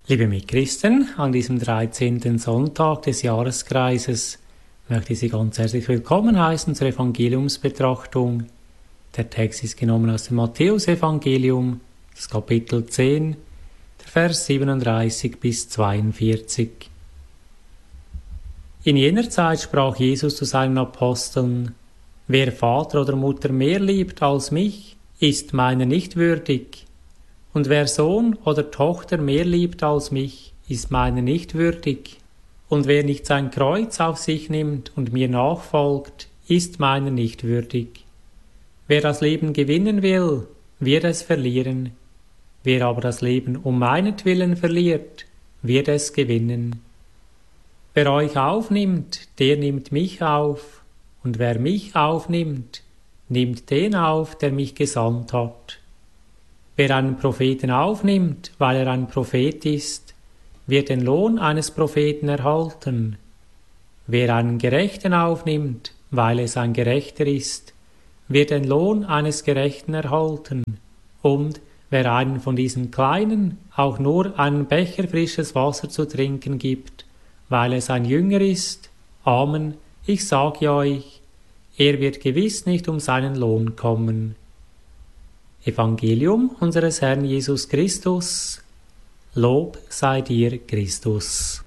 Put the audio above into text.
Liebe Mitchristen, an diesem 13. Sonntag des Jahreskreises möchte ich Sie ganz herzlich willkommen heißen zur Evangeliumsbetrachtung. Der Text ist genommen aus dem Matthäusevangelium, das Kapitel 10, der Vers 37 bis 42. In jener Zeit sprach Jesus zu seinen Aposteln: Wer Vater oder Mutter mehr liebt als mich, ist meiner nicht würdig. Und wer Sohn oder Tochter mehr liebt als mich, ist meiner nicht würdig. Und wer nicht sein Kreuz auf sich nimmt und mir nachfolgt, ist meiner nicht würdig. Wer das Leben gewinnen will, wird es verlieren. Wer aber das Leben um meinetwillen verliert, wird es gewinnen. Wer euch aufnimmt, der nimmt mich auf. Und wer mich aufnimmt, nimmt den auf, der mich gesandt hat. Wer einen Propheten aufnimmt, weil er ein Prophet ist, wird den Lohn eines Propheten erhalten. Wer einen Gerechten aufnimmt, weil es ein Gerechter ist, wird den Lohn eines Gerechten erhalten. Und wer einen von diesen Kleinen auch nur einen Becher frisches Wasser zu trinken gibt, weil es ein Jünger ist, Amen, ich sage euch, er wird gewiss nicht um seinen Lohn kommen. Evangelium unseres Herrn Jesus Christus. Lob sei dir, Christus.